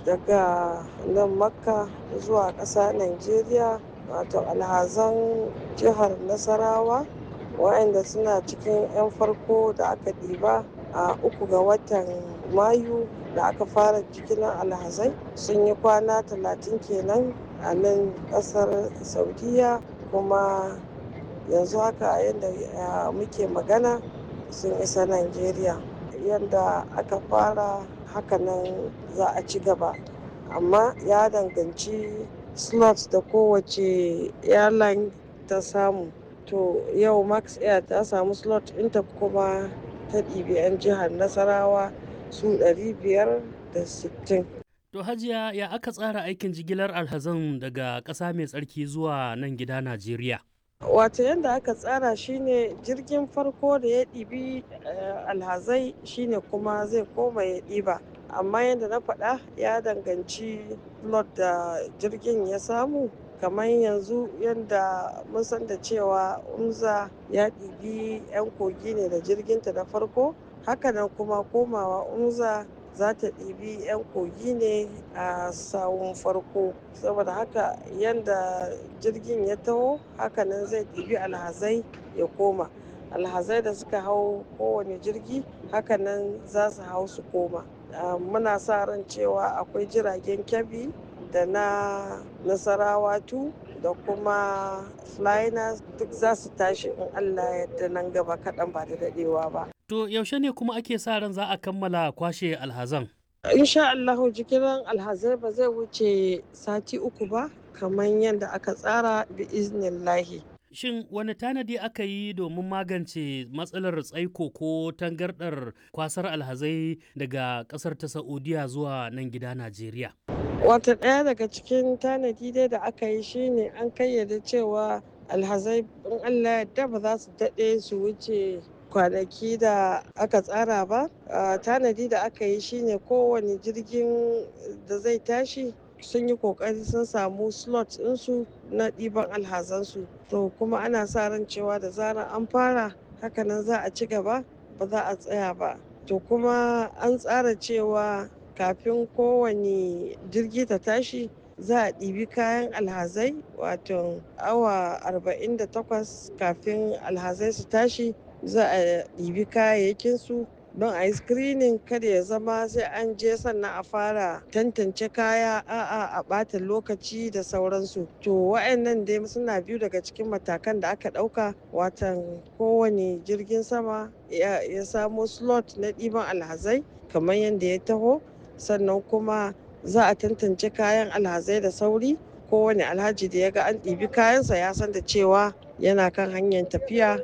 daga nan Makka zuwa ƙasa Najeriya, wato alhazan jihar Nasarawa waɗanda suna cikin 'yan farko da aka ɗiba a 3 ga watan Mayu da aka fara jigilar alhazai sun yi kwana 30 kenan a nan ƙasar Saudiya, kuma yanzu haka yadda muke magana sun isa Najeriya. Yadda aka fara hakanan za a ci gaba, amma ya danganci slots da kowace airline ta samu. To yau Max Air ta samu slot ɗinta kuma ta ɗibi 'yan jihar Nasarawa su 560. To Hajiya, ya aka tsara aikin jigilar alhazan daga ƙasa mai tsarki zuwa nan gida Najeriya? Wato yadda aka tsara shine jirgin farko da ya ɗibi alhazai shine kuma zai koma ya ɗiba, amma yadda na faɗa ya danganci slot da jirgin ya samu. Kamar yanzu yadda mun san da cewa Umza ya ɗibi 'yan kogi ne da jirginta na farko, hakanan kuma komawa Umza za ta ɗibi 'yan kogi ne a sawun farko. Saboda haka yadda jirgin ya taho hakanan zai ɗibi alhazai ya koma. Alhazai da suka hau kowane jirgi hakanan za su hau su koma. Muna sa ran cewa akwai jiragen Kebbi da na Nasarawa 2 da kuma Flynas duk za su tashi in Allah yadda nan gaba kaɗan ba da daɗewa ba. To yaushe ne kuma ake sa ran za a kammala kwashe alhazan? Insha Allahu jigilar alhazai ba zai wuce sati 3 ba kamar yadda aka tsara bi iznillahi. Shin wani tanadi aka yi domin magance matsalar tsaiko ko tangardar kwasar alhazai daga ƙasar ta Saudiya zuwa nan gida Najeriya? Wata ɗaya daga cikin tanadi dai da aka yi shine an kayyade cewa alhazai in Allah yadda ba za su daɗe su wuce kwanaki da aka tsara ba. Tanadi da aka yi shine kowane jirgin da zai tashi sun yi kokari sun samu slot ɗinsu na ɗiban alhazansu. To kuma ana sa ran cewa da zarar an fara hakanan za a ci gaba, ba za a tsaya ba. To kuma an tsara cewa kafin kowane jirgi ta tashi za a ɗibi kayan alhazai, wato awa 48 kafin alhazai su tashi za a ɗibi kayayyakinsu don a yi screening, kada ya zama sai an je sannan a fara tantance kaya a ɓata lokaci da sauransu. To wa'annan dai suna biyu daga cikin matakan da aka ɗauka, watan kowane jirgin sama ya samo slot na ɗiban alhazai kamar yadda ya taho, sannan kuma za a tantance kayan alhazai da sauri. Kowane alhaji da ya ga an ɗibi kayansa ya san da cewa yana kan hanyar tafiya.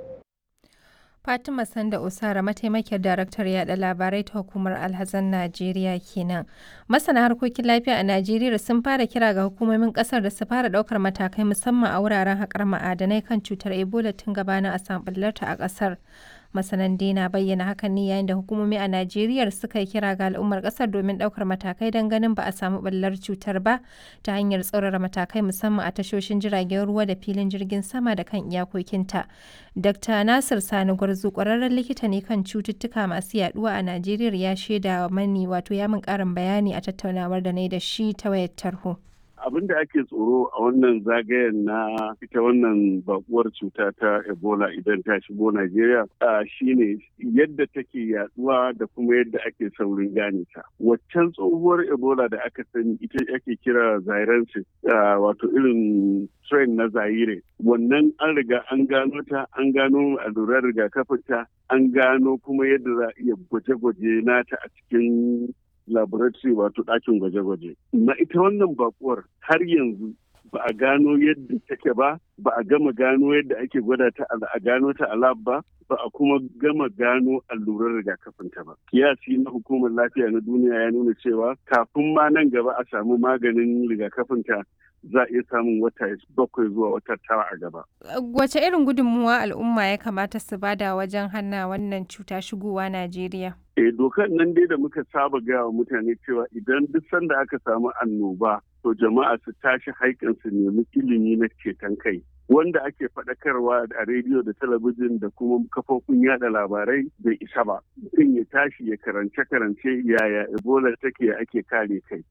Fatima Sanda Usara, mataimakiyar daraktar yada labarai ta hukumar alhazan Najeriya kenan. Masana harkokin lafiya a Najeriya sun fara kira ga hukumomin kasar da su fara daukar matakai musamman a wuraren haƙar ma'adanai kan cutar Ebola tun gabanin a samu ɓullarta a ƙasar. Masanan na bayyana hakan ne yayin da hukumomi a Najeriya suka yi kira ga al'ummar kasar domin daukar matakai don ganin ba a samu ɓullar cutar ba ta hanyar tsaurara matakai musamman a tashoshin jiragen ruwa da filin jirgin sama da kan iyakokinta. Dr. Nasir Sani Gwarzo, kwararren likita ne kan cututtuka masu yaduwa a Najeriya, ya shaida mani ya min karin bayani a tattaunawar da na yi da shi ta wayar tarho. Abin da ake tsoro a wannan zagayen na ita wannan bakuwar cuta ta Ebola idan ta shigo Najeriya shine yadda take yaduwa da kuma yadda ake saurin gane ta. Waccan tsohuwar Ebola da aka sani ita ake kira Zairensis, wato irin strain na Zaire. Wannan an riga an gano ta, an gano allurar rigakafin ta, an gano kuma yadda za a iya gwaje-gwaje nata a cikin laboratory, wato ɗakin gwaje-gwaje. Na ita wannan bakuwar har yanzu ba a gano yadda take ba a gama gano yadda ake gwada ta a gano ta a lab ba a kuma gama gano allurar rigakafin ta ba. Kiyasi na hukumar lafiya na duniya ya nuna cewa kafin ma nan gaba a samu maganin rigakafin ta za a iya samun wata 7 zuwa wata 9 a gaba. Wace irin gudunmuwa al'umma ya kamata su bada wajen hana wannan cuta shigowa Najeriya? Dokar nan dai da muka saba gaya wa mutane cewa idan duk sanda aka samu annoba to jama'a su tashi haikan su nemi ilimi na ceton kai. Wanda ake faɗakarwa a rediyo da talabijin da kuma kafofin yada labarai bai isa ba. Mutum ya tashi ya karance yaya Ebola take ake kare kai.